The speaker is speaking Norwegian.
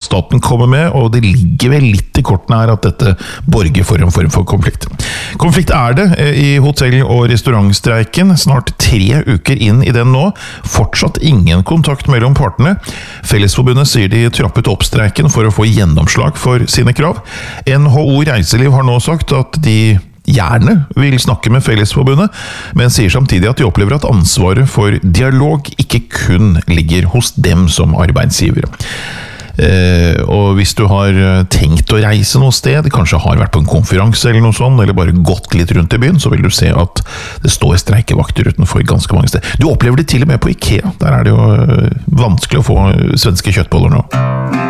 staten kommer med, og det ligger vel litt i kortene her at dette borger for en form for konflikt. Konflikt det i hotell- og restaurantstreiken, snart 3 uker inn i den nå, fortsatt ingen kontakt mellom partene. Fellesforbundet sier de trappet opp streiken for å få gjennomslag for sine krav. NHO Reiseliv har nå sagt at de gjerne vil snakke med Fellesforbundet, men sier samtidig at de opplever at ansvaret for dialog ikke kun ligger hos dem som arbeidsgivere. Og hvis du har tenkt å reise noe sted, kanskje har vært på en konferanse eller noe sånt, eller bare gått litt rundt i byen, så vil du se at det står streikevakter utenfor ganske mange steder. Du opplever det til og med på IKEA, der det jo vanskelig å få svenske kjøttboller nå.